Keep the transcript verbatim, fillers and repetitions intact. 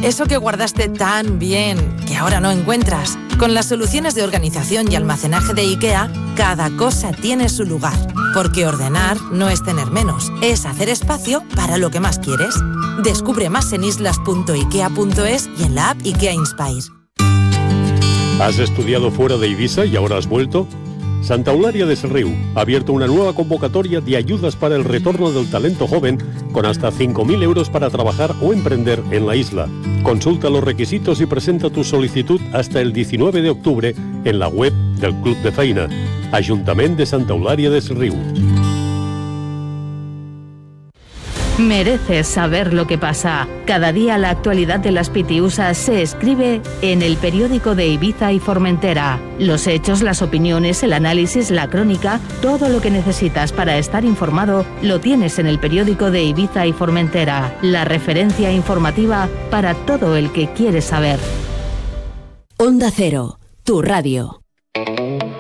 Eso que guardaste tan bien, que ahora no encuentras. Con las soluciones de organización y almacenaje de IKEA, cada cosa tiene su lugar. Porque ordenar no es tener menos, es hacer espacio para lo que más quieres. Descubre más en islas punto ikea punto es y en la app IKEA Inspire. ¿Has estudiado fuera de Ibiza y ahora has vuelto? Santa Eulalia de Serriu ha abierto una nueva convocatoria de ayudas para el retorno del talento joven con hasta cinco mil euros para trabajar o emprender en la isla. Consulta los requisitos y presenta tu solicitud hasta el diecinueve de octubre en la web del Club de Feina. Ayuntamiento de Santa Eulalia de Serriu. Mereces saber lo que pasa. Cada día la actualidad de las pitiusas se escribe en el periódico de Ibiza y Formentera. Los hechos, las opiniones, el análisis, la crónica, todo lo que necesitas para estar informado lo tienes en el periódico de Ibiza y Formentera. La referencia informativa para todo el que quiere saber. Onda Cero, tu radio.